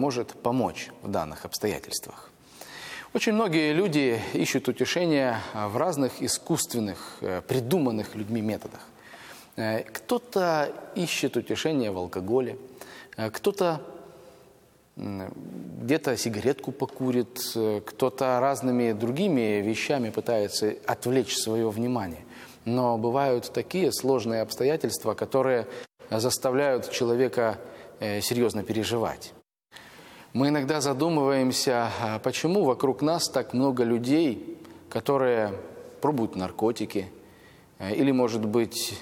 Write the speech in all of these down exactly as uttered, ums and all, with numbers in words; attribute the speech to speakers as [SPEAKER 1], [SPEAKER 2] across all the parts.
[SPEAKER 1] может помочь в данных обстоятельствах. Очень многие люди ищут утешения в разных искусственных, придуманных людьми методах. Кто-то ищет утешения в алкоголе, кто-то где-то сигаретку покурит, кто-то разными другими вещами пытается отвлечь свое внимание. Но бывают такие сложные обстоятельства, которые заставляют человека серьезно переживать. Мы иногда задумываемся, почему вокруг нас так много людей, которые пробуют наркотики или, может быть,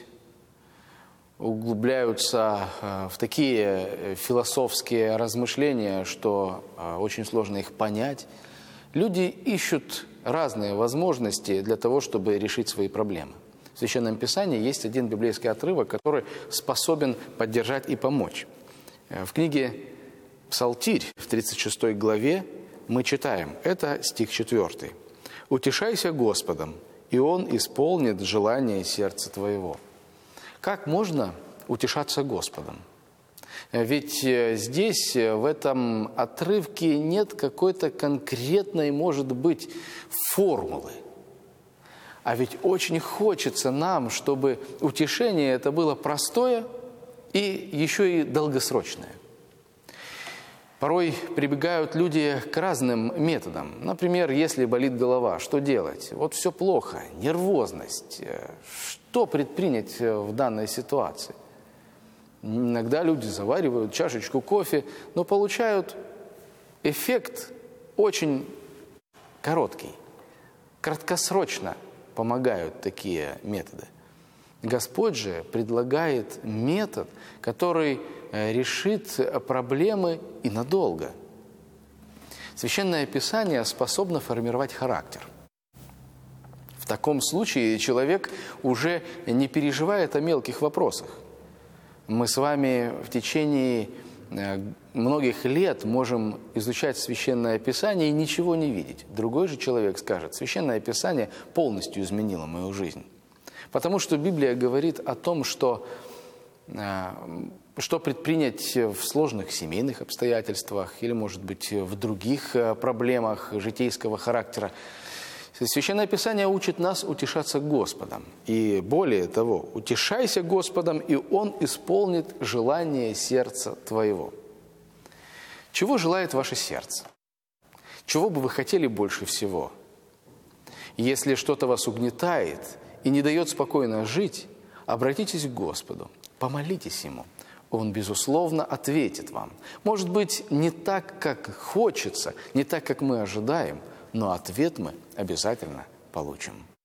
[SPEAKER 1] углубляются в такие философские размышления, что очень сложно их понять. Люди ищут разные возможности для того, чтобы решить свои проблемы. В Священном Писании есть один библейский отрывок, который способен поддержать и помочь. В книге «Псалтирь» в тридцать шестой главе мы читаем, это стих четвёртый. «Утешайся Господом, и Он исполнит желание сердца твоего». Как можно утешаться Господом? Ведь здесь, в этом отрывке, нет какой-то конкретной, может быть, формулы. А ведь очень хочется нам, чтобы утешение это было простое и еще и долгосрочное. Порой прибегают люди к разным методам. Например, если болит голова, что делать? Вот все плохо, нервозность. Что предпринять в данной ситуации? Иногда люди заваривают чашечку кофе, но получают эффект очень короткий. Краткосрочно помогают такие методы. Господь же предлагает метод, который решит проблемы и надолго. Священное Писание способно формировать характер. В таком случае человек уже не переживает о мелких вопросах. Мы с вами в течение многих лет можем изучать Священное Писание и ничего не видеть. Другой же человек скажет, Священное Писание полностью изменило мою жизнь. Потому что Библия говорит о том, что, что предпринять в сложных семейных обстоятельствах или, может быть, в других проблемах житейского характера. Священное Писание учит нас утешаться Господом. И более того, утешайся Господом, и Он исполнит желание сердца твоего. Чего желает ваше сердце? Чего бы вы хотели больше всего? Если что-то вас угнетает и не дает спокойно жить, обратитесь к Господу, помолитесь Ему. Он, безусловно, ответит вам. Может быть, не так, как хочется, не так, как мы ожидаем, но ответ мы обязательно получим.